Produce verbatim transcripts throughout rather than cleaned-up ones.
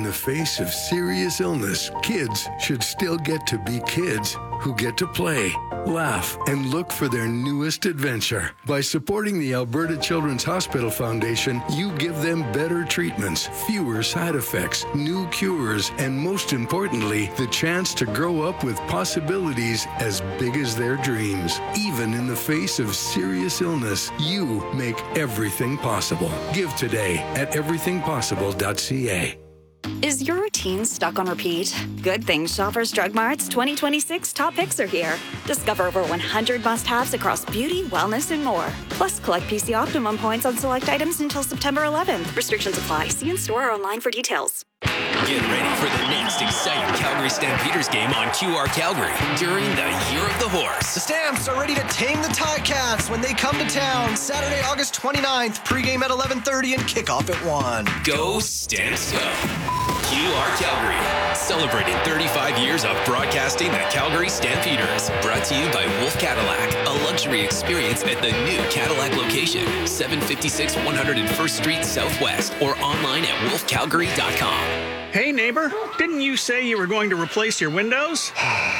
the face of serious illness, kids should still get to be kids who get to play, laugh, and look for their newest adventure. By supporting the Alberta Children's Hospital Foundation, you give them better treatments, fewer side effects, new cures, and most importantly, the chance to grow up with possibilities as big as their dreams. Even in the face of serious illness, you make everything possible. Give today at everything possible dot c a. Is your routine stuck on repeat? Good thing Shoppers Drug Mart's twenty twenty-six top picks are here. Discover over one hundred must-haves across beauty, wellness, and more. Plus, collect P C Optimum points on select items until September eleventh. Restrictions apply. See in-store or online for details. Get ready for the next exciting Calgary Stampeders game on Q R Calgary during the Year of the Horse. The Stamps are ready to tame the Ticats when they come to town. Saturday, August twenty-ninth, pregame at eleven thirty and kickoff at one. Go Stamps go! Q R Calgary, celebrating thirty-five years of broadcasting the Calgary Stampeders. Brought to you by Wolf Cadillac, a luxury experience at the new Cadillac location, seven fifty-six one hundred first Street Southwest, or online at wolf calgary dot com. Hey, neighbor, didn't you say you were going to replace your windows?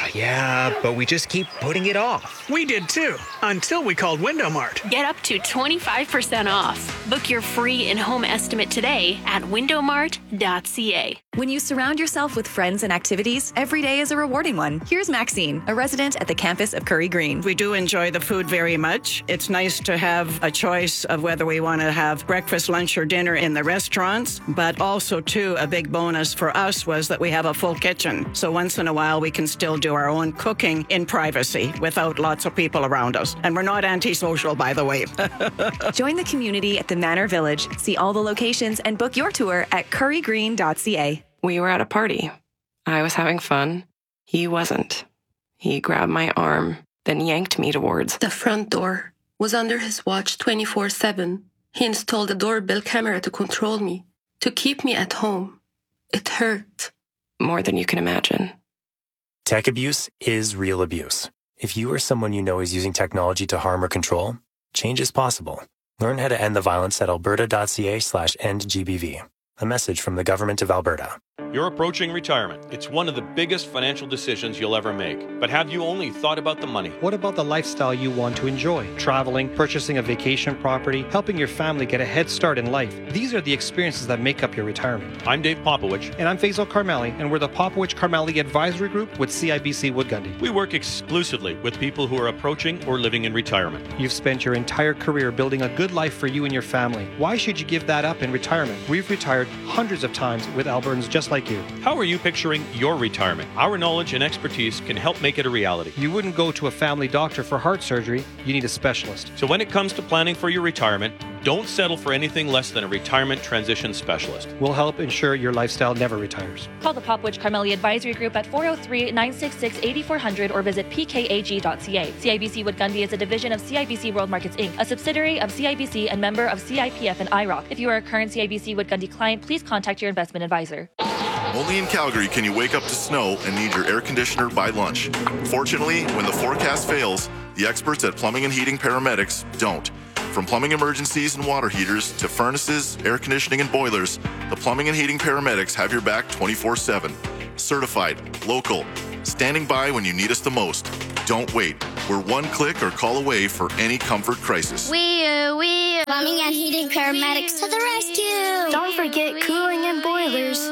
Yeah, but we just keep putting it off. We did too, until we called Window Mart. Get up to twenty-five percent off. Book your free in-home estimate today at window mart dot c a. When you surround yourself with friends and activities, every day is a rewarding one. Here's Maxine, a resident at the campus of Curry Green. We do enjoy the food very much. It's nice to have a choice of whether we want to have breakfast, lunch, or dinner in the restaurants, but also, too, a big bonus for us was that we have a full kitchen. So once in a while, we can still do our own cooking in privacy without lots of people around us. And we're not antisocial, by the way. Join the community at the Manor Village. See all the locations and book your tour at curry green dot c a. We were at a party. I was having fun. He wasn't. He grabbed my arm, then yanked me towards the front door. Was under his watch twenty-four seven. He installed a doorbell camera to control me, to keep me at home. It hurt. More than you can imagine. Tech abuse is real abuse. If you or someone you know is using technology to harm or control, change is possible. Learn how to end the violence at alberta dot c a slash end G B V. A message from the Government of Alberta. You're approaching retirement. It's one of the biggest financial decisions you'll ever make. But have you only thought about the money? What about the lifestyle you want to enjoy? Traveling, purchasing a vacation property, helping your family get a head start in life. These are the experiences that make up your retirement. I'm Dave Popowich. And I'm Faisal Karmali, and we're the Popowich Karmali Advisory Group with C I B C Wood Gundy. We work exclusively with people who are approaching or living in retirement. You've spent your entire career building a good life for you and your family. Why should you give that up in retirement? We've retired hundreds of times with Albertans just like you. How are you picturing your retirement? Our knowledge and expertise can help make it a reality. You wouldn't go to a family doctor for heart surgery. You need a specialist. So when it comes to planning for your retirement, don't settle for anything less than a retirement transition specialist. We'll help ensure your lifestyle never retires. Call the Popowich Karmali Advisory Group at four oh three, nine six six, eight four zero zero or visit p k a g dot c a. C I B C Wood Gundy is a division of C I B C World Markets Incorporated, a subsidiary of C I B C and member of C I P F and I R O C. If you are a current C I B C Wood Gundy client, please contact your investment advisor. Only in Calgary can you wake up to snow and need your air conditioner by lunch. Fortunately, when the forecast fails, the experts at Plumbing and Heating Paramedics don't. From plumbing emergencies and water heaters to furnaces, air conditioning, and boilers, the Plumbing and Heating Paramedics have your back twenty-four seven. Certified, local, standing by when you need us the most. Don't wait. We're one click or call away for any comfort crisis. We, uh, we, uh, Plumbing and Heating Paramedics to the rescue. Don't forget cooling and boilers.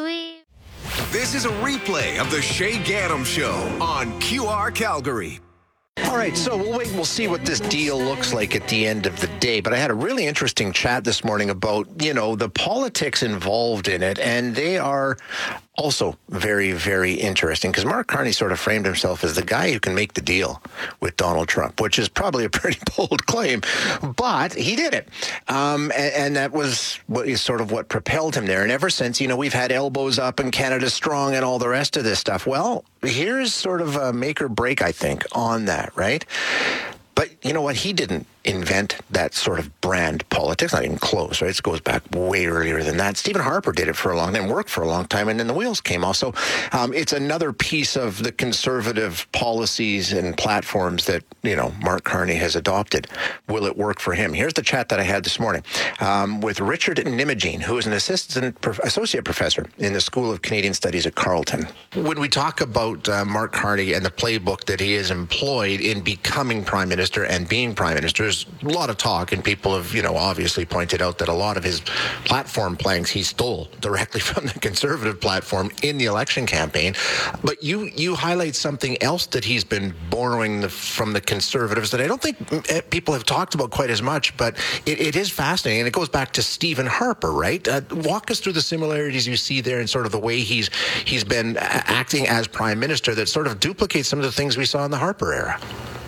This is a replay of the Shay Gaddam Show on Q R Calgary. All right, so we'll wait and we'll see what this deal looks like at the end of the day. But I had a really interesting chat this morning about, you know, the politics involved in it. And they are also very, very interesting because Mark Carney sort of framed himself as the guy who can make the deal with Donald Trump, which is probably a pretty bold claim. But he did it. Um, and, and that was what is sort of what propelled him there. And ever since, you know, we've had elbows up and Canada strong and all the rest of this stuff. Well, here's sort of a make or break, I think, on that, right? But you know what? He didn't invent that sort of brand politics, not even close, right? It goes back way earlier than that. Stephen Harper did it for a long time, worked for a long time, and then the wheels came off. So um, it's another piece of the conservative policies and platforms that, you know, Mark Carney has adopted. Will it work for him? Here's the chat that I had this morning um, with Richard Nimogene, who is an assistant prof- associate professor in the School of Canadian Studies at Carleton. When we talk about uh, Mark Carney and the playbook that he has employed in becoming prime minister and being prime minister, there's a lot of talk, and people have, you know, obviously pointed out that a lot of his platform planks he stole directly from the Conservative platform in the election campaign. But you you highlight something else that he's been borrowing the, from the Conservatives that I don't think people have talked about quite as much, but it, it is fascinating, and it goes back to Stephen Harper, right? Uh, walk us through the similarities you see there and sort of the way he's he's been acting as prime minister that sort of duplicates some of the things we saw in the Harper era.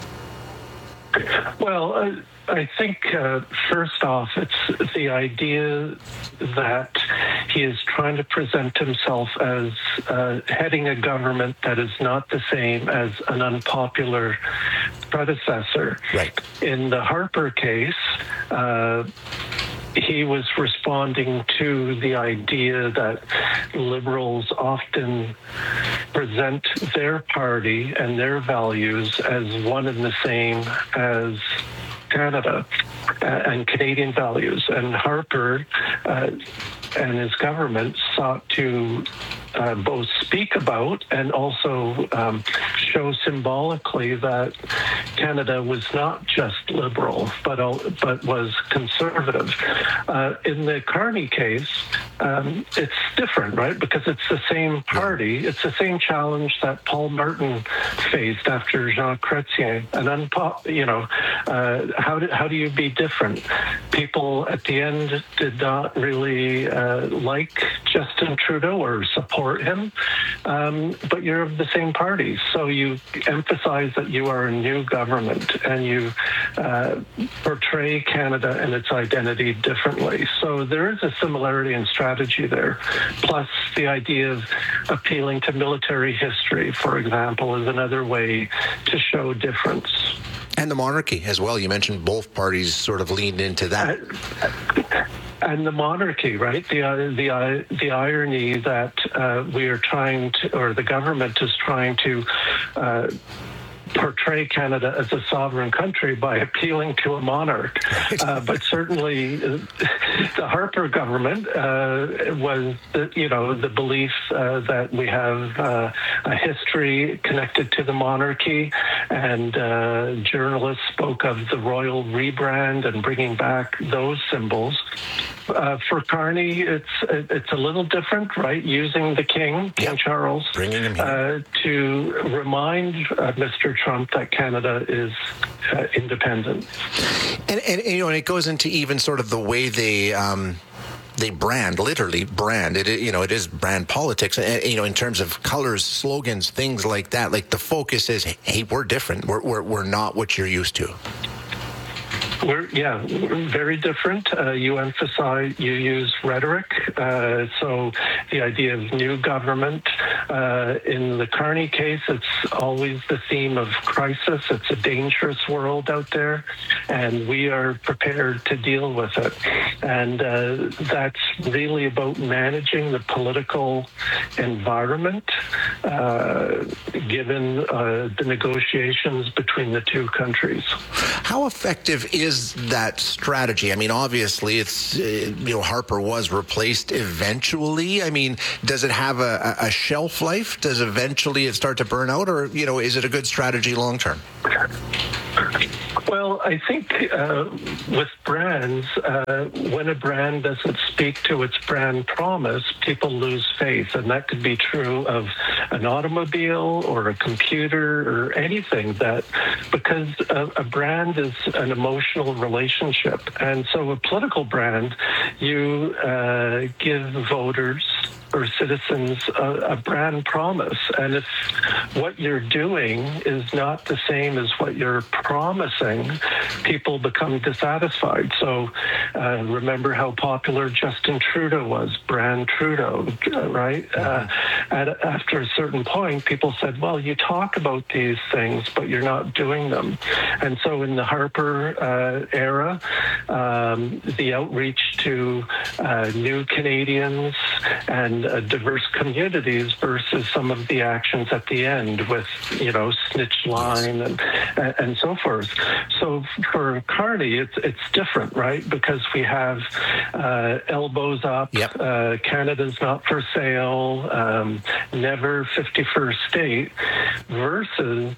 Well, uh, I think, uh, first off, it's the idea that he is trying to present himself as uh, heading a government that is not the same as an unpopular predecessor. Right. In the Harper case, uh, he was responding to the idea that Liberals often present their party and their values as one and the same as Canada uh, and Canadian values. And Harper uh, and his government sought to uh, both speak about and also um, show symbolically that Canada was not just liberal, but but was conservative. Uh, in the Carney case, um, it's different, right? Because it's the same party. It's the same challenge that Paul Martin faced after Jean Chrétien. An unpop, you know, uh, how do, how do you be different? People at the end did not really uh, like Justin Trudeau or support him, um, but you're of the same party. So you emphasize that you are a new government and you uh, portray Canada and its identity differently. So there is a similarity in strategy there. Plus the idea of appealing to military history, for example, is another way to show difference. And the monarchy as well. You mentioned both parties sort of leaned into that. Uh, And the monarchy, right? The uh, the uh, the irony that uh, we are trying to, or the government is trying to uh, portray Canada as a sovereign country by appealing to a monarch. Uh, but certainly uh, the Harper government uh, was, the, you know, the belief uh, that we have uh, a history connected to the monarchy, and uh, journalists spoke of the royal rebrand and bringing back those symbols. Uh, for Carney, it's it's a little different, right? Using the King, King yep. Charles, bringing him uh, to remind uh, Mister Trump that Canada is uh, independent. And, and you know, and it goes into even sort of the way they. Um They brand, literally brand. It, you know, it is brand politics. And, you know, in terms of colors, slogans, things like that. Like the focus is, hey, we're different. We're we're, we're not what you're used to. We're, yeah, we're very different. Uh, you emphasize, you use rhetoric. Uh, so the idea of new government. Uh, in the Carney case, it's always the theme of crisis. It's a dangerous world out there, and we are prepared to deal with it. And uh, that's really about managing the political environment, uh, given uh, the negotiations between the two countries. How effective is that strategy? I mean, obviously, it's, uh, you know, Harper was replaced eventually. I mean, does it have a, a shelf life? Does eventually it start to burn out? Or, you know, is it a good strategy long term? Well, I think uh, with brands, uh, when a brand doesn't speak to its brand promise, people lose faith. And that could be true of an automobile or a computer or anything, that because a, a brand is an emotional relationship. And so a political brand, you uh, give voters or citizens a, a brand promise. And if what you're doing is not the same as what you're promising, people become dissatisfied. So uh, remember how popular Justin Trudeau was, brand Trudeau, right? Uh, at, after a certain point, people said, well, you talk about these things, but you're not doing them. And so in the Harper uh, era, um, the outreach to uh, new Canadians and uh, diverse communities versus some of the actions at the end with, you know, snitch line and and so forth. So for Carney, it's it's different, right? Because we have uh, elbows up, yep. uh, Canada's not for sale, um, never fifty-first state, versus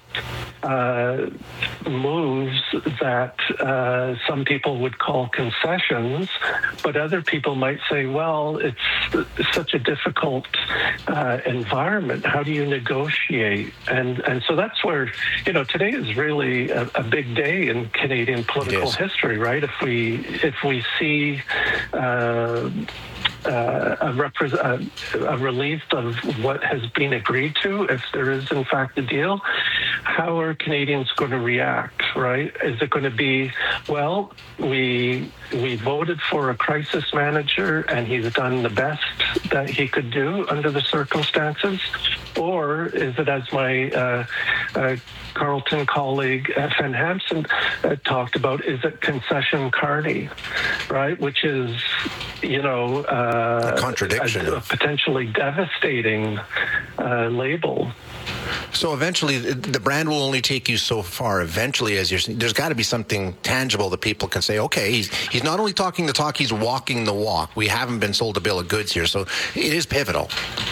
uh, moves that uh, some people would call concessions, but other people might say, well, it's such a difficult uh, environment. How do you negotiate? And and so that's where, you know, today is really a, a big day in Canadian political history, right? If we if we see uh, uh, a, repre- a, a relief of what has been agreed to, if there is in fact a deal, how are Canadians going to react, right? Is it going to be, well, we we voted for a crisis manager and he's done the best that he could do under the circumstances? Or is it, as my uh, uh, Carleton colleague uh, Fen Hampson uh, talked about, is it concession Carney, right? Which is, you know, uh, a contradiction, a, a potentially devastating uh, label. So eventually, the brand will only take you so far. Eventually, as you're saying, there's got to be something tangible that people can say, okay, he's he's not only talking the talk, he's walking the walk. We haven't been sold a bill of goods here, so it is pivotal.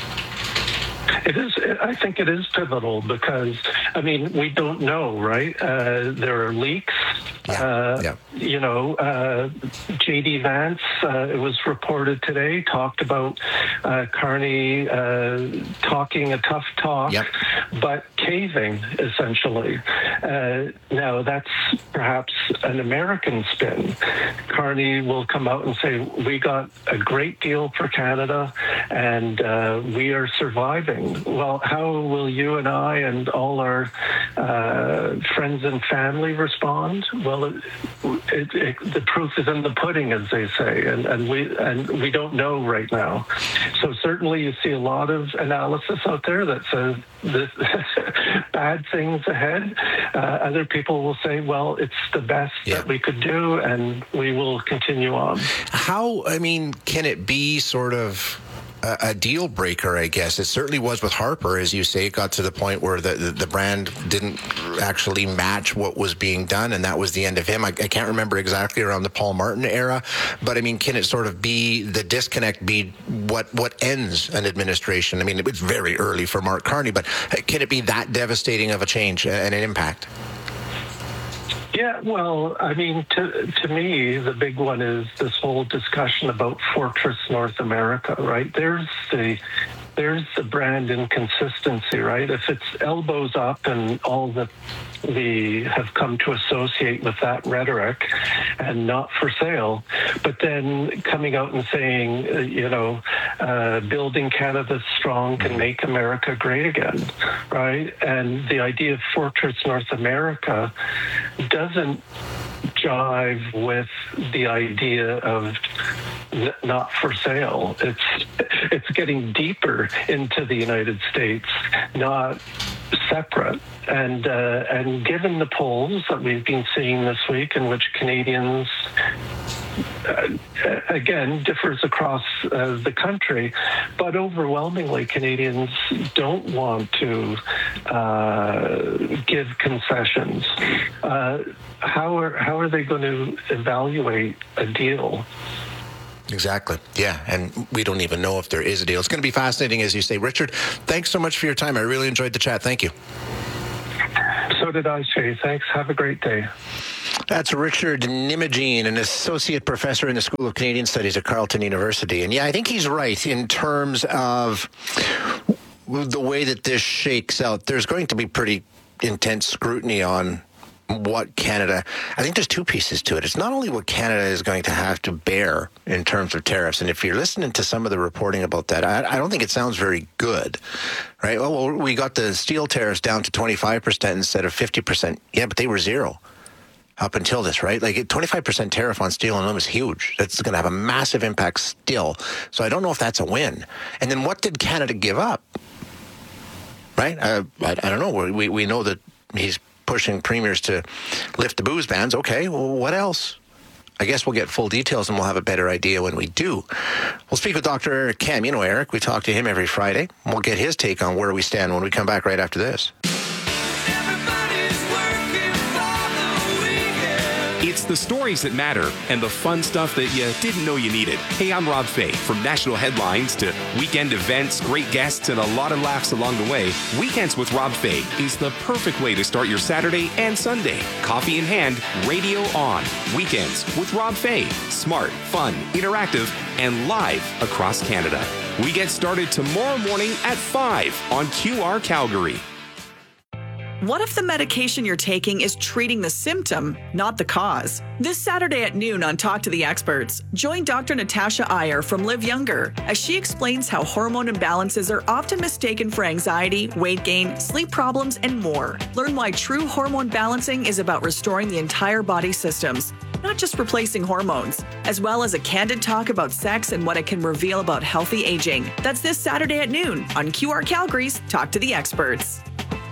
It is. I think it is pivotal because, I mean, we don't know, right? Uh, there are leaks. Yeah. Uh, yeah. You know, uh, J D Vance, uh, it was reported today, talked about uh, Carney uh, talking a tough talk, yep. but caving, essentially. Uh, now, that's perhaps an American spin. Carney will come out and say, we got a great deal for Canada, and uh, we are surviving. Well, how will you and I and all our uh, friends and family respond? Well, it, it, it, the proof is in the pudding, as they say, and, and we and we don't know right now. So certainly, you see a lot of analysis out there that says this, bad things ahead. Uh, other people will say, well, it's the best yeah. that we could do, and we will continue on. How? I mean, can it be sort of a deal breaker, I guess? It certainly was with Harper, as you say. It got to the point where the, the, the brand didn't actually match what was being done, and that was the end of him. I, I can't remember exactly around the Paul Martin era, but I mean, can it sort of be, the disconnect be what, what ends an administration? I mean, it's very early for Mark Carney, but can it be that devastating of a change and an impact? Yeah, well, I mean, to to me, the big one is this whole discussion about Fortress North America, right? There's the there's the brand inconsistency, right? If it's elbows up and all that we have come to associate with that rhetoric and not for sale, but then coming out and saying, uh, you know, uh, building Canada strong can make America great again, right? And the idea of Fortress North America doesn't jive with the idea of not for sale. It's it's getting deeper into the United States, not separate. And uh, and given the polls that we've been seeing this week, in which Canadians, uh, again, differs across uh, the country, but overwhelmingly Canadians don't want to uh, give concessions. Uh, how are how are they going to evaluate a deal? Exactly. Yeah. And we don't even know if there is a deal. It's going to be fascinating, as you say. Richard, thanks so much for your time. I really enjoyed the chat. Thank you. So did I, Shay. Thanks. Have a great day. That's Richard Nimogene, an associate professor in the School of Canadian Studies at Carleton University. And yeah, I think he's right in terms of the way that this shakes out. There's going to be pretty intense scrutiny on what Canada, I think there's two pieces to it. It's not only what Canada is going to have to bear in terms of tariffs, and if you're listening to some of the reporting about that, I, I don't think it sounds very good, right? Well, we got the steel tariffs down to twenty-five percent instead of fifty percent. Yeah, but they were zero up until this, right? Like twenty-five percent tariff on steel and aluminum is huge. That's going to have a massive impact still. So I don't know if that's a win. And then what did Canada give up? Right? Uh, I, I don't know. We, we know that he's pushing premiers to lift the booze bans. Okay, well, what else? I guess we'll get full details and we'll have a better idea when we do. We'll speak with Doctor Eric Kam. You know Eric. We talk to him every Friday. We'll get his take on where we stand when we come back right after this. It's the stories that matter and the fun stuff that you didn't know you needed. Hey, I'm Rob Fay. From national headlines to weekend events, great guests, and a lot of laughs along the way, Weekends with Rob Fay is the perfect way to start your Saturday and Sunday. Coffee in hand, radio on. Weekends with Rob Fay. Smart, fun, interactive, and live across Canada. We get started tomorrow morning at five on Q R Calgary. What if the medication you're taking is treating the symptom, not the cause? This Saturday at noon on Talk to the Experts, join Doctor Natasha Iyer from Live Younger as she explains how hormone imbalances are often mistaken for anxiety, weight gain, sleep problems, and more. Learn why true hormone balancing is about restoring the entire body systems, not just replacing hormones, as well as a candid talk about sex and what it can reveal about healthy aging. That's this Saturday at noon on Q R Calgary's Talk to the Experts.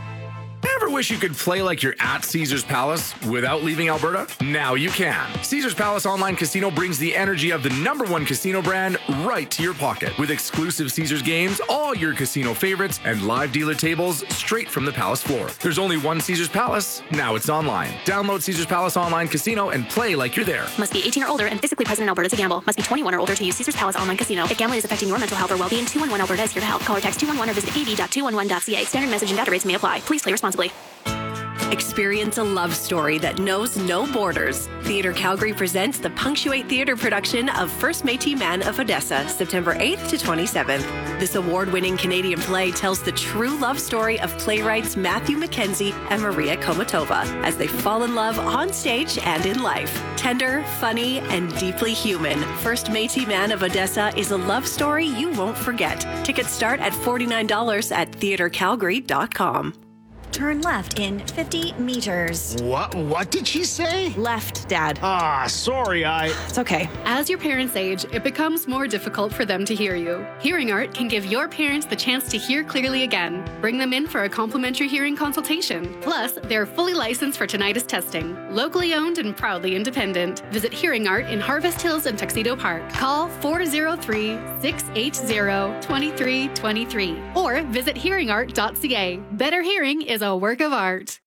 Ever wish you could play like you're at Caesars Palace without leaving Alberta? Now you can. Caesars Palace Online Casino brings the energy of the number one casino brand right to your pocket. With exclusive Caesars games, all your casino favorites, and live dealer tables straight from the Palace floor. There's only one Caesars Palace. Now it's online. Download Caesars Palace Online Casino and play like you're there. Must be eighteen or older and physically present in Alberta to gamble. Must be twenty-one or older to use Caesars Palace Online Casino. If gambling is affecting your mental health or well-being, two one one Alberta is here to help. Call or text two one one or visit a v dot two one one dot c a. Standard message and data rates may apply. Please play responsibly. Experience a love story that knows no borders. Theatre Calgary presents the Punctuate Theatre production of First Métis Man of Odessa, September eighth to twenty-seventh. This award-winning Canadian play tells the true love story of playwrights Matthew Mackenzie and Maria Komatova as they fall in love on stage and in life. Tender, funny, and deeply human, First Métis Man of Odessa is a love story you won't forget. Tickets start at forty-nine dollars at theatre calgary dot com. Turn left in fifty meters. What? What did she say? Left, Dad. Ah, sorry, I... It's okay. As your parents age, it becomes more difficult for them to hear you. Hearing Art can give your parents the chance to hear clearly again. Bring them in for a complimentary hearing consultation. Plus, they're fully licensed for tinnitus testing. Locally owned and proudly independent. Visit Hearing Art in Harvest Hills and Tuxedo Park. Call four oh three, six eight zero, two three two three or visit hearing art dot c a. Better hearing is a work of art.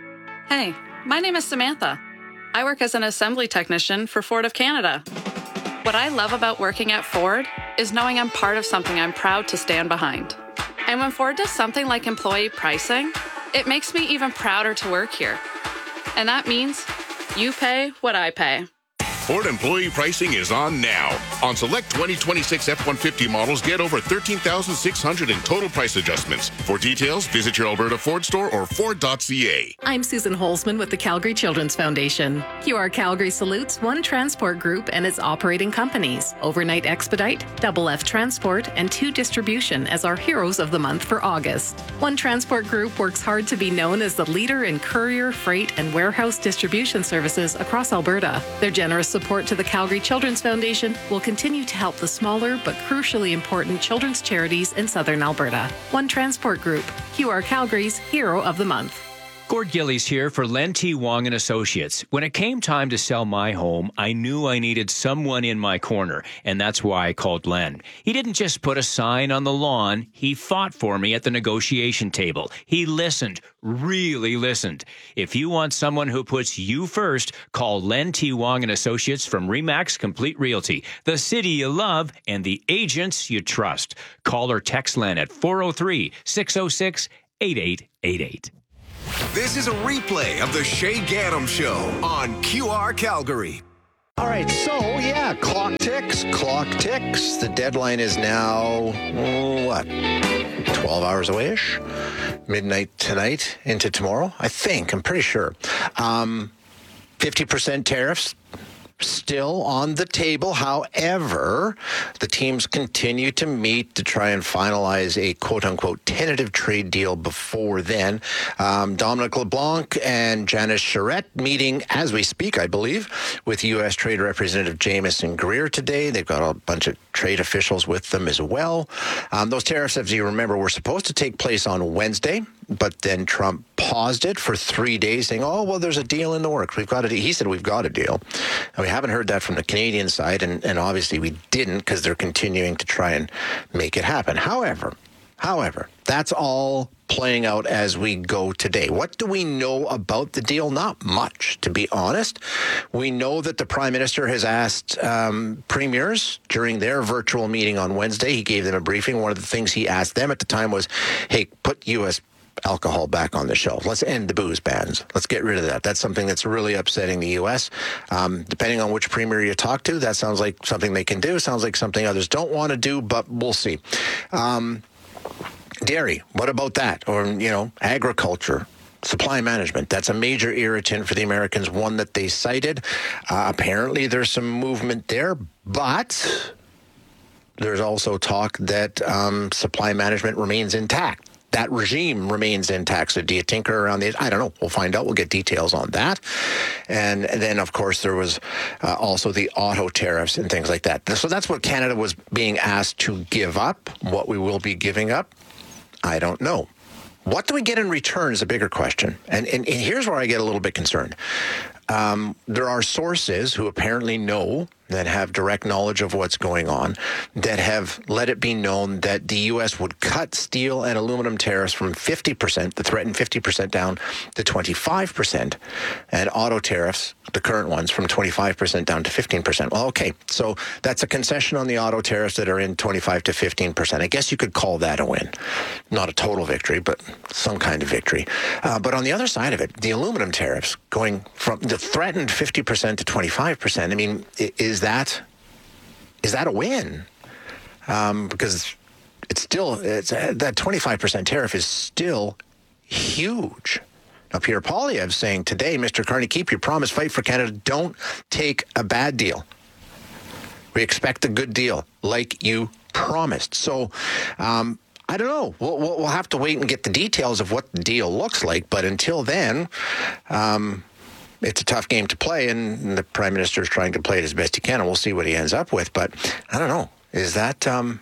Hey, my name is Samantha. I work as an assembly technician for Ford of Canada. What I love about working at Ford is knowing I'm part of something I'm proud to stand behind. And when Ford does something like employee pricing, it makes me even prouder to work here. And that means you pay what I pay. Ford employee pricing is on now. On select twenty twenty-six F one fifty models, get over thirteen thousand six hundred dollars in total price adjustments. For details, visit your Alberta Ford store or ford dot c a. I'm Susan Holzman with the Calgary Children's Foundation. Q R Calgary salutes One Transport Group and its operating companies, Overnight Expedite, Double F Transport, and Two Distribution as our heroes of the month for August. One Transport Group works hard to be known as the leader in courier, freight, and warehouse distribution services across Alberta. Their generous support to the Calgary Children's Foundation will continue to help the smaller but crucially important children's charities in southern Alberta. One Transport Group, Q R Calgary's Hero of the Month. Gord Gillies here for Len T. Wong and Associates. When it came time to sell my home, I knew I needed someone in my corner, and that's why I called Len. He didn't just put a sign on the lawn. He fought for me at the negotiation table. He listened, really listened. If you want someone who puts you first, call Len T. Wong and Associates from Remax Complete Realty, the city you love and the agents you trust. Call or text Len at four oh three, six oh six, eight eight eight eight. This is a replay of the Shay Gaddam Show on Q R Calgary. All right, so yeah, clock ticks, clock ticks. The deadline is now, what, twelve hours away-ish. Midnight tonight into tomorrow, I think. I'm pretty sure. Um, fifty percent tariffs still on the table. However, the teams continue to meet to try and finalize a quote-unquote tentative trade deal before then. Um, Dominic LeBlanc and Janice Charette meeting as we speak, I believe, with U S Trade Representative Jamieson Greer today. They've got a bunch of trade officials with them as well. Um, those tariffs, as you remember, were supposed to take place on Wednesday, but then Trump paused it for three days, saying, oh, well, there's a deal in the works. We've got a deal. He said, we've got a deal. And we haven't heard that from the Canadian side, and, and obviously we didn't because they're continuing to try and make it happen. However, however, that's all playing out as we go today. What do we know about the deal? Not much, to be honest. We know that the Prime Minister has asked um, premiers during their virtual meeting on Wednesday. He gave them a briefing. One of the things he asked them at the time was, hey, put U S alcohol back on the shelf. Let's end the booze bans. Let's get rid of that. That's something that's really upsetting the U S. Um, depending on which premier you talk to, that sounds like something they can do. Sounds like something others don't want to do, but we'll see. Um, dairy, what about that? Or, you know, agriculture. Supply management, that's a major irritant for the Americans, one that they cited. Uh, apparently there's some movement there, but there's also talk that um, supply management remains intact. That regime remains intact. So do you tinker around these? I don't know. We'll find out. We'll get details on that. And then, of course, there was uh, also the auto tariffs and things like that. So that's what Canada was being asked to give up. What we will be giving up, I don't know. What do we get in return is a bigger question. And, and, and here's where I get a little bit concerned. Um, there are sources who apparently know, that have direct knowledge of what's going on, that have let it be known that the U S would cut steel and aluminum tariffs from fifty percent, the threatened fifty percent, down to twenty-five percent, and auto tariffs, the current ones, from twenty-five percent down to fifteen percent. Well, okay, so that's a concession on the auto tariffs that are in twenty-five to fifteen percent. I guess you could call that a win. Not a total victory, but some kind of victory. Uh, but on the other side of it, the aluminum tariffs going from the threatened fifty percent to twenty-five percent, I mean, is that is that a win? Um, because it's still, it's, uh, that twenty-five percent tariff is still huge. Now, Pierre Poilievre saying today, Mister Carney, keep your promise, fight for Canada, don't take a bad deal. We expect a good deal, like you promised. So, um, I don't know. We'll, we'll have to wait and get the details of what the deal looks like. But until then, um, it's a tough game to play, and the Prime Minister is trying to play it as best he can, and we'll see what he ends up with. But I don't know. Is that um,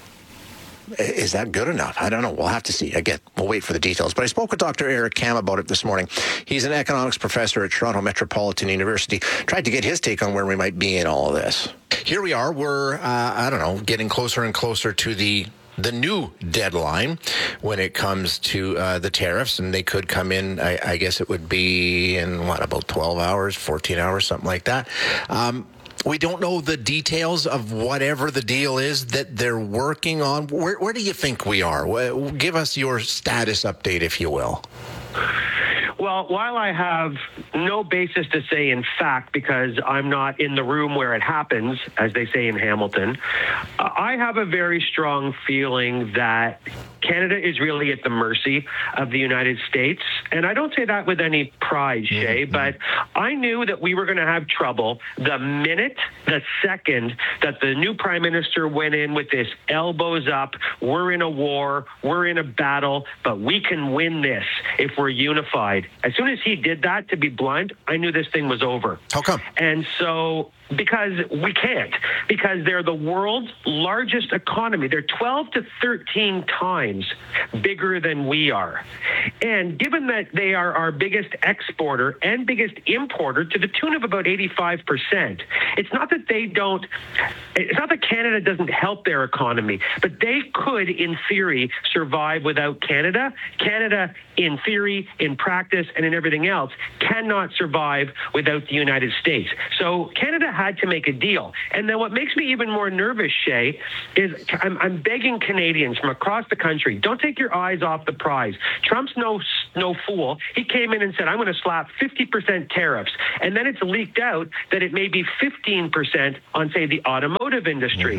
is that good enough? I don't know. We'll have to see. Again, we'll wait for the details. But I spoke with Doctor Eric Kam about it this morning. He's an economics professor at Toronto Metropolitan University. Tried to get his take on where we might be in all of this. Here we are. We're, uh, I don't know, getting closer and closer to the the new deadline when it comes to uh, the tariffs, and they could come in, I, I guess it would be in, what, about twelve hours, fourteen hours, something like that. Um, we don't know the details of whatever the deal is that they're working on. Where, where do you think we are? Give us your status update, if you will. Well, while I have no basis to say in fact, because I'm not in the room where it happens, as they say in Hamilton, uh, I have a very strong feeling that Canada is really at the mercy of the United States. And I don't say that with any pride, Shay, mm-hmm. but I knew that we were going to have trouble the minute, the second that the new Prime Minister went in with this elbows up, we're in a war, we're in a battle, but we can win this if we're unified. As soon as he did that, to be blunt, I knew this thing was over. How come? And so, because we can't, because they're the world's largest economy. They're twelve to thirteen times bigger than we are. And given that they are our biggest exporter and biggest importer to the tune of about eighty-five percent, it's not that they don't, it's not that Canada doesn't help their economy, but they could, in theory, survive without Canada. Canada, in theory, in practice, and in everything else, cannot survive without the United States. So Canada had to make a deal. And then what makes me even more nervous, Shay, is I'm, I'm begging Canadians from across the country, don't take your eyes off the prize. Trump's no no fool. He came in and said, I'm going to slap fifty percent tariffs. And then it's leaked out that it may be fifteen percent on, say, the automotive industry. Mm-hmm.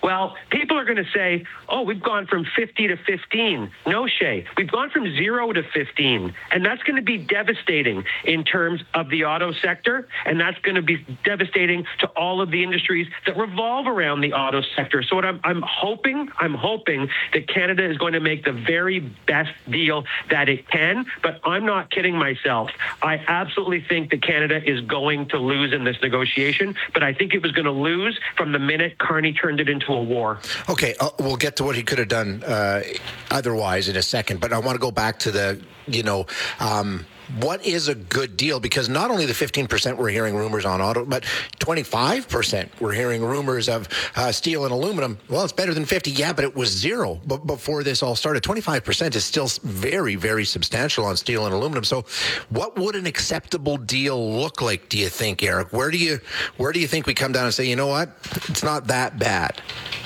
Well, people are going to say, oh, we've gone from fifty to fifteen. No, Shay, we've gone from zero to fifteen. And that's going to be devastating in terms of the auto sector. And that's going to be devastating to all of the industries that revolve around the auto sector. So what I'm, I'm hoping, I'm hoping that Canada is going to make the very best deal that it can. But I'm not kidding myself. I absolutely think that Canada is going to lose in this negotiation. But I think it was going to lose from the minute Carney turned it into a war. Okay, uh, we'll get to what he could have done uh, otherwise in a second, but I want to go back to the, you know, um, what is a good deal? Because not only the fifteen percent we're hearing rumors on auto, but twenty-five percent we're hearing rumors of uh, steel and aluminum. Well, it's better than fifty. Yeah, but it was zero b- before this all started. twenty-five percent is still very, very substantial on steel and aluminum. So what would an acceptable deal look like, do you think, Eric? Where do you, where do you think we come down and say, you know what, it's not that bad?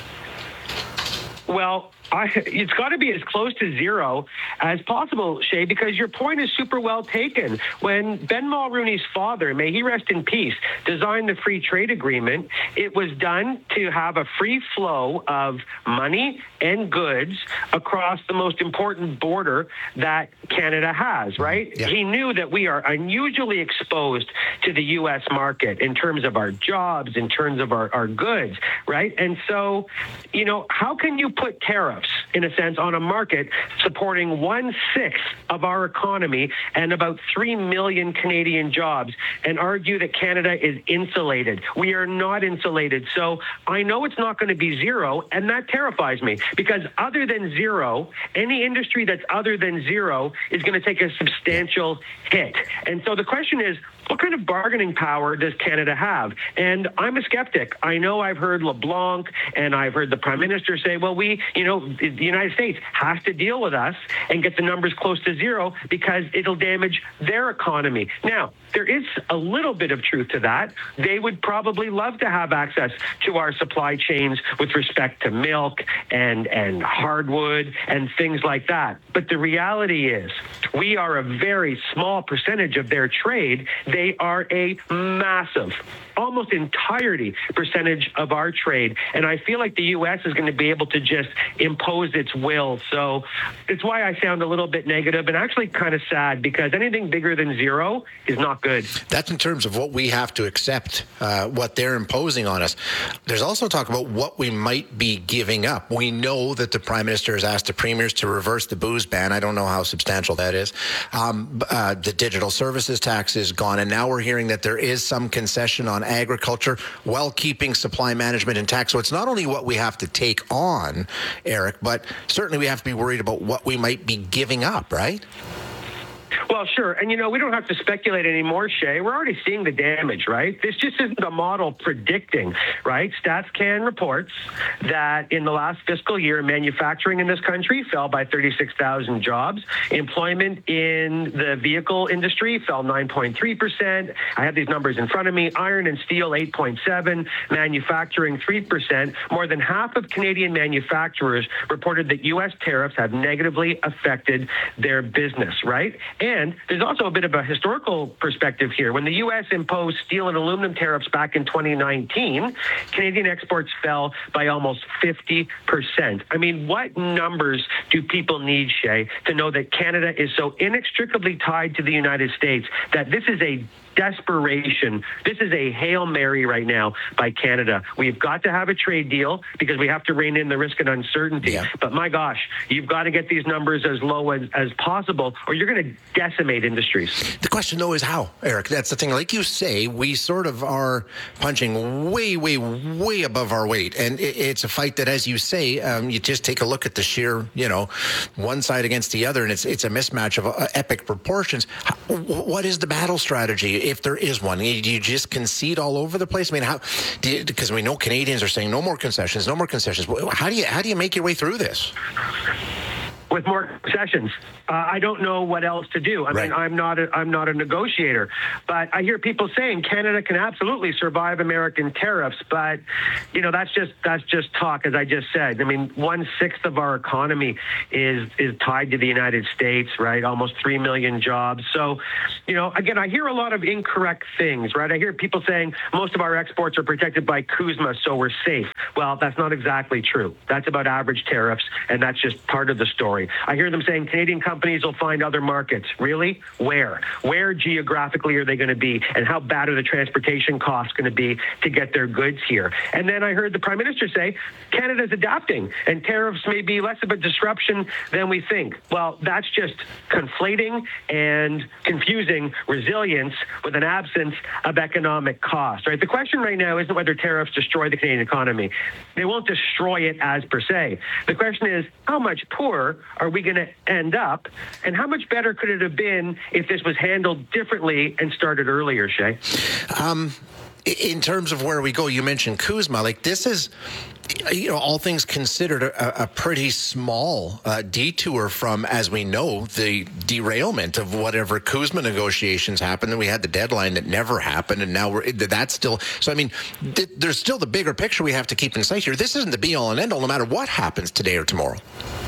Well, I, it's got to be as close to zero as possible, Shay, because your point is super well taken. When Ben Mulrooney's father, may he rest in peace, designed the free trade agreement, it was done to have a free flow of money and goods across the most important border that Canada has, right? Yeah. He knew that we are unusually exposed to the U S market in terms of our jobs, in terms of our, our goods, right? And so, you know, how can you put tariffs, in a sense, on a market supporting one-sixth of our economy and about three million Canadian jobs and argue that Canada is insulated? We are not insulated. So I know it's not going to be zero, and that terrifies me, because other than zero, any industry that's other than zero is going to take a substantial hit. And so the question is, what kind of bargaining power does Canada have? And I'm a skeptic. I know I've heard LeBlanc and I've heard the Prime Minister say, well, we, you know, the United States has to deal with us and get the numbers close to zero because it'll damage their economy. Now, there is a little bit of truth to that. They would probably love to have access to our supply chains with respect to milk and, and hardwood and things like that. But the reality is we are a very small percentage of their trade. They are a massive, almost entirety percentage of our trade. And I feel like the U S is going to be able to just impose its will. So it's why I sound a little bit negative and actually kind of sad, because anything bigger than zero is not good. That's in terms of what we have to accept, uh, what they're imposing on us. There's also talk about what we might be giving up. We know that the Prime Minister has asked the premiers to reverse the booze ban. I don't know how substantial that is. Um, uh, the digital services tax is gone. And now we're hearing that there is some concession on agriculture while keeping supply management intact. So it's not only what we have to take on, Eric, but certainly we have to be worried about what we might be giving up, right? Well, sure. And, you know, we don't have to speculate anymore, Shay. We're already seeing the damage, right? This just isn't a model predicting, right? StatsCan reports that in the last fiscal year, manufacturing in this country fell by thirty-six thousand jobs. Employment in the vehicle industry fell nine point three percent. I have these numbers in front of me. Iron and steel, eight point seven. Manufacturing, three percent. More than half of Canadian manufacturers reported that U S tariffs have negatively affected their business, right? And there's also a bit of a historical perspective here. When the U S imposed steel and aluminum tariffs back in twenty nineteen, Canadian exports fell by almost fifty percent. I mean, what numbers do people need, Shay, to know that Canada is so inextricably tied to the United States that this is a desperation. This is a Hail Mary right now by Canada. We've got to have a trade deal because we have to rein in the risk and uncertainty. Yeah. But my gosh, you've got to get these numbers as low as, as possible or you're going to decimate industries. The question, though, is how, Eric? That's the thing. Like you say, we sort of are punching way, way, way above our weight. And it, it's a fight that, as you say, um, you just take a look at the sheer, you know, one side against the other, and it's, it's a mismatch of uh, epic proportions. What is the battle strategy? If there is one, do you just concede all over the place? I mean, how? Because we know Canadians are saying no more concessions, no more concessions. How do you how do you make your way through this? with more concessions. Uh, I don't know what else to do. I right. mean, I'm not a, I'm not a negotiator, but I hear people saying Canada can absolutely survive American tariffs. But you know, that's just that's just talk, as I just said. I mean, one sixth of our economy is is tied to the United States, right? Almost three million jobs. So, you know, again, I hear a lot of incorrect things, right? I hear people saying most of our exports are protected by CUSMA, so we're safe. Well, that's not exactly true. That's about average tariffs, and that's just part of the story. I hear them saying Canadian companies will find other markets. Really? Where? Where geographically are they going to be, and how bad are the transportation costs going to be to get their goods here? And then I heard the Prime Minister say Canada's adapting, and tariffs may be less of a disruption than we think. Well, that's just conflating and confusing resilience with an absence of economic cost, right? The question right now isn't whether tariffs destroy the Canadian economy. They won't destroy it as per se. The question is, how much poorer are we going to end up, and how much better could it have been if this was handled differently and started earlier, Shay? Um, in terms of where we go, you mentioned CUSMA. Like, this is, you know, all things considered, a, a pretty small uh, detour from, as we know, the derailment of whatever CUSMA negotiations happened. And we had the deadline that never happened, and now we're that's still. So I mean, th- there's still the bigger picture we have to keep in sight here. This isn't the be all and end all, no matter what happens today or tomorrow.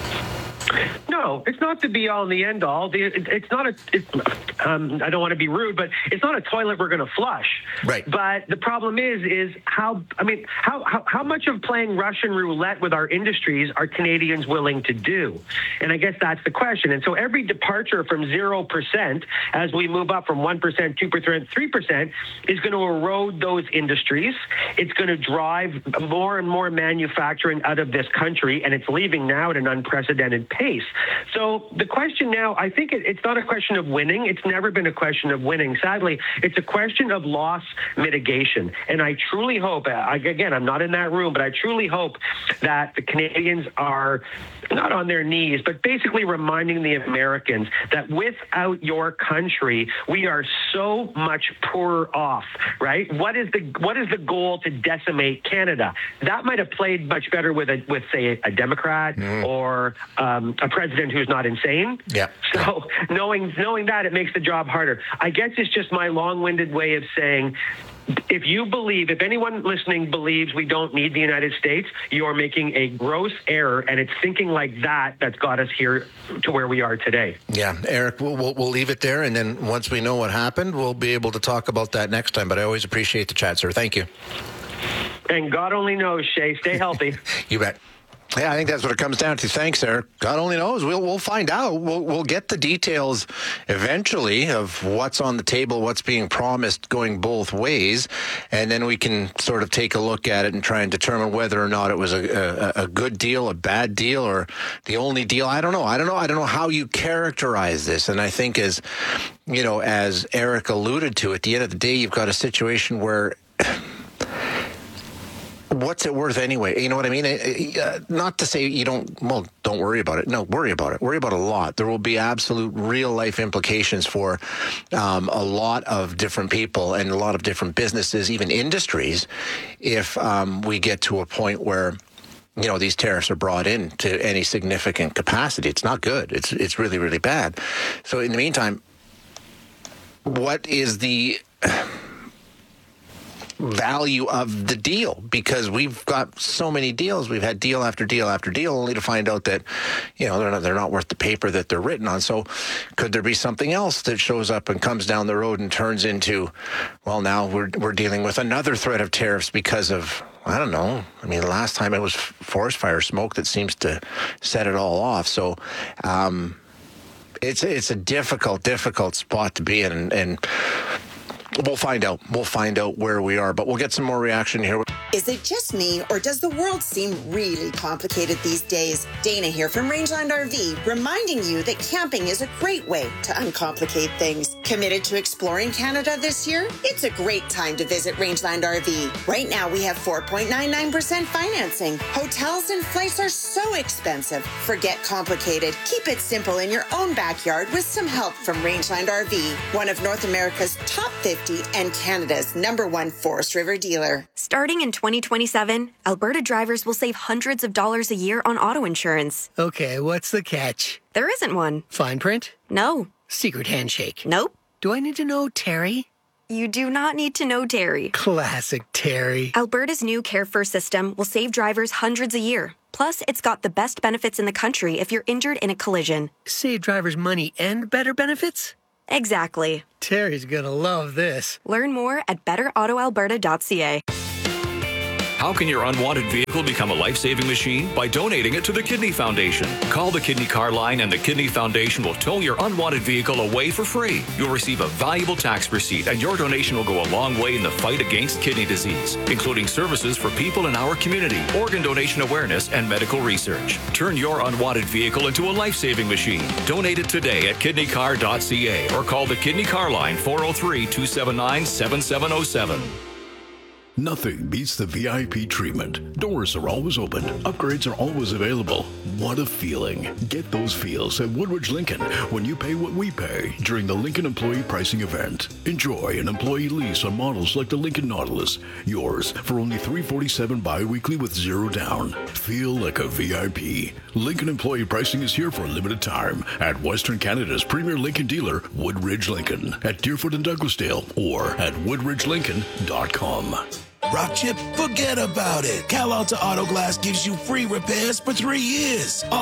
No, it's not the be all and the end all. It's not a. It's, um, I don't want to be rude, but it's not a toilet we're going to flush. Right. But the problem is, is how. I mean, how, how how much of playing Russian roulette with our industries are Canadians willing to do? And I guess that's the question. And so every departure from zero percent, as we move up from one percent, two percent, three percent, is going to erode those industries. It's going to drive more and more manufacturing out of this country, and it's leaving now at an unprecedented pace. So the question now, I think it, it's not a question of winning. It's never been a question of winning. Sadly, it's a question of loss mitigation. And I truly hope, again, I'm not in that room, but I truly hope that the Canadians are not on their knees, but basically reminding the Americans that without your country, we are so much poorer off, right? What is the what is the goal to decimate Canada? That might have played much better with, a, with say, a Democrat mm. or um, a president who's not insane. Yeah. So knowing knowing that, it makes the job harder. I guess it's just my long-winded way of saying, if you believe, if anyone listening believes we don't need the United States, you're making a gross error, and it's thinking like that that's got us here to where we are today. Yeah, Eric, we'll, we'll, we'll leave it there, and then once we know what happened, we'll be able to talk about that next time. But I always appreciate the chat, sir. Thank you. And God only knows, Shay. Stay healthy. You bet. Yeah, I think that's what it comes down to. Thanks, Eric. God only knows. We'll we'll find out. We'll we'll get the details eventually of what's on the table, what's being promised, going both ways, and then we can sort of take a look at it and try and determine whether or not it was a a, a good deal, a bad deal, or the only deal. I don't know. I don't know. I don't know how you characterize this. And I think, as you know, as Eric alluded to, at the end of the day, you've got a situation where. What's it worth anyway? You know what I mean? Uh, not to say you don't, well, don't worry about it. No, worry about it. Worry about a lot. There will be absolute real life implications for um, a lot of different people and a lot of different businesses, even industries, if um, we get to a point where, you know, these tariffs are brought in to any significant capacity. It's not good. It's, it's really, really bad. So in the meantime, what is the value of the deal? Because we've got so many deals. We've had deal after deal after deal, only to find out that, you know, they're not, they're not worth the paper that they're written on. So could there be something else that shows up and comes down the road and turns into, well, now we're we're dealing with another threat of tariffs because of, I don't know. I mean, the last time it was forest fire smoke that seems to set it all off. So um, it's, it's a difficult, difficult spot to be in, and, and We'll find out. We'll find out where we are, but we'll get some more reaction here. Is it just me, or does the world seem really complicated these days? Dana here from Rangeland R V, reminding you that camping is a great way to uncomplicate things. Committed to exploring Canada this year? It's a great time to visit Rangeland R V. Right now, we have four point nine nine percent financing. Hotels and flights are so expensive. Forget complicated. Keep it simple in your own backyard with some help from Rangeland R V, one of North America's top fifty fifty and Canada's number one Forest River dealer. Starting in twenty twenty-seven, Alberta drivers will save hundreds of dollars a year on auto insurance. Okay, what's the catch? There isn't one. Fine print? No. Secret handshake? Nope. Do I need to know Terry? You do not need to know Terry. Classic Terry. Alberta's new Care First system will save drivers hundreds a year. Plus, it's got the best benefits in the country if you're injured in a collision. Save drivers money and better benefits? Exactly. Terry's gonna love this. Learn more at better auto alberta dot c a. How can your unwanted vehicle become a life-saving machine? By donating it to the Kidney Foundation. Call the Kidney Car Line and the Kidney Foundation will tow your unwanted vehicle away for free. You'll receive a valuable tax receipt and your donation will go a long way in the fight against kidney disease, including services for people in our community, organ donation awareness, and medical research. Turn your unwanted vehicle into a life-saving machine. Donate it today at kidney car dot c a or call the Kidney Car Line four oh three, two seven nine, seven seven oh seven. Nothing beats the V I P treatment. Doors are always open. Upgrades are always available. What a feeling. Get those feels at Woodridge Lincoln when you pay what we pay during the Lincoln Employee Pricing Event. Enjoy an employee lease on models like the Lincoln Nautilus. Yours for only three hundred forty-seven dollars bi-weekly with zero down. Feel like a V I P. Lincoln Employee Pricing is here for a limited time at Western Canada's premier Lincoln dealer, Woodridge Lincoln, at Deerfoot and Douglasdale, or at woodridge lincoln dot com. Rock chip, forget about it. Cal Alta Auto Glass gives you free repairs for three years.